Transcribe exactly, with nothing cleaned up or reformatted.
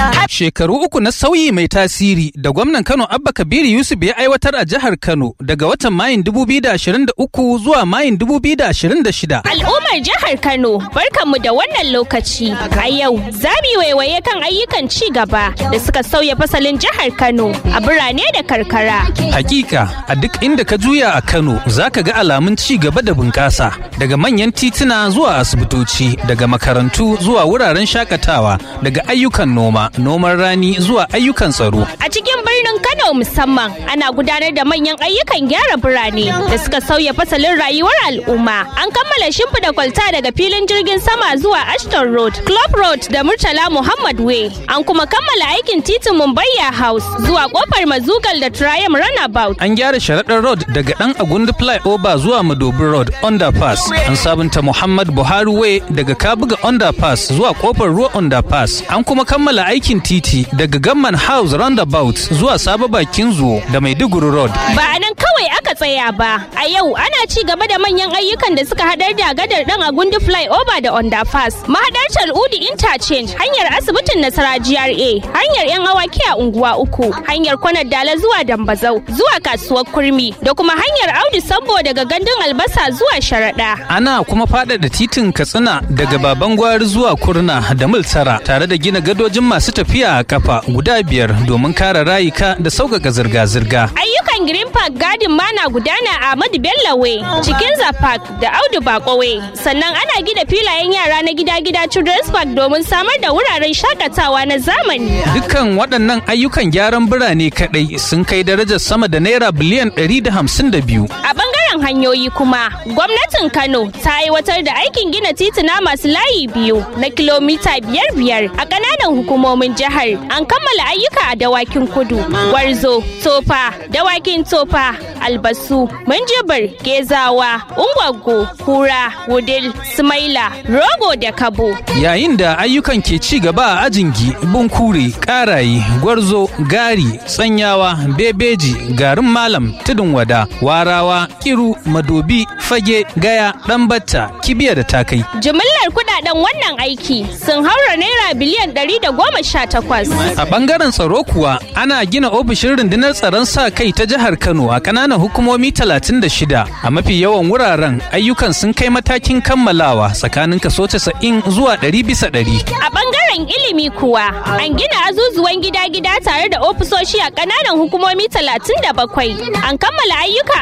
Shekaru uku na sauyi mai tasiri da gwamnan Kano Abba Kabiru Yusuf ya aiwatar a jihar Kano daga watan Mayun dubu biyu da ashirin da uku zuwa Mayun dubu biyu da ashirin da shida. Al'ummar jihar Kano, barkanmu da wannan lokaci. A yau, za mu waiwaye kan ayyukan ci gaba da suka sauya fasalin jihar Kano a birane da karkara. Hakika, a duk inda ka juya a Kano, za ka ga alamun ci gaba da bunƙasa. Daga manyan tituna zuwa asibitoci, daga makarantu zuwa wuraren shakatawa, daga ayyukan noma, noman rani zuwa ayyukan tsaro. A cikin birnin Kano musamman, ana gudanar da manyan ayyukan gyara birane da suka sauya fasalin rayuwar al'umma. An kammala shimfiɗa kwalta daga filin jirgin sama zuwa Ashton Road, Club Road da Murtala Muhammad Way. An kuma kammala aikin titin Mumbai House zuwa kofar Mazugal da Triumph Runabout. An gyara sharaɗar road daga ɗan Agundu Flyover zuwa Madobi Road Underpass. An sabunta Muhammad Buhari Way daga Kabuga Underpass zuwa kofar Ruwa Underpass. An kuma kammala aikin titi daga Gamman House Roundabout zuwa Sabo Bakin Zuwo da Maiduguri Road. Ba nan kawai aka tsaya ba. A yau ana ci gaba da manyan ayyukan da suka hadar da gadar ɗan Agundu Flyover da Underpass, mahadar Tal'udi Interchange, hanyar asibitin Nasara G R A, hanyar 'yan awaki a unguwa uku, hanyar Kwanar Dala zuwa Dambazau, zuwa kasuwar Kurmi, da kuma hanyar Audu Sambo daga gandun Albasa zuwa Sharaɗa. Ana kuma faɗaɗa titin Katsina daga Baban Gwari zuwa Kurna da Multara, tare da gina gadojin masu tafiya a kafa guda biyar domin kare rayuka da sauƙaƙa zirga-zirga. Ayyukan Green Park Garden ma na gudana a Ahmadu Bello Way, Cikinza Park da Audu Bako Way. Sannan ana gina filayen yara na gida-gida Children's Park domin samar da wuraren shakatawa na zamani. Dukkan waɗannan ayyukan gyaran birane kaɗai sun kai darajar sama da naira biliyan ɗari da hamsin da biyu. A bangaren hanyoyi kuma, gwamnatin Kano ta aiwatar da aikin gina tituna masu layi biyu na kilomita biyar biyar a ƙananan hukumomin jihar. An kammala ayyuka a Dawakin Kudu, Gwarzo, Tofa, Dawakin Tofa, Albasu, Minjibir, Gezawa, Ungwaggo, Kura, Wudil, Sumaila, Rogo da Kabo. Yayin da ayyukan ke ci gaba a Ajingi, Bunkure, Karaye, Gwarzo, Gari, Tsanyawa, Bebeji, Garin Malam, Tudun Wada, Warawa, Kiru, Madobi, Fage, Gaya, Ɗanbatta, Kibiya da Takai. Jimillar kudaden wannan aiki sun haura naira biliyan ɗari da goma sha takwas. A bangaren tsaro kuwa ana gina ofishin rundunar tsaron sa kai ta jihar Kano a ƙananan hukumomi talatin da shida. A mafi yawan wuraren ayyukan sun kai matakin kammalawa tsakanin kaso casa'in zuwa ɗari bisa ɗari. A bangaren ilimi kuwa an gina azuzuwan gida-gida tare da ofisoshi a ƙananan hukumomi talatin da bakwai. An kammala ayyuka